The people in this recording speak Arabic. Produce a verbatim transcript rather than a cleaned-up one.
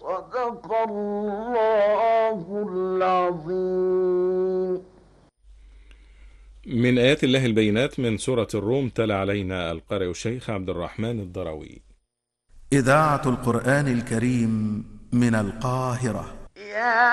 صدق الله العظيم. من آيات الله البينات من سورة الروم، تلا علينا القارئ الشيخ عبد الرحمن الضروي. إذاعة القرآن الكريم من القاهرة. يا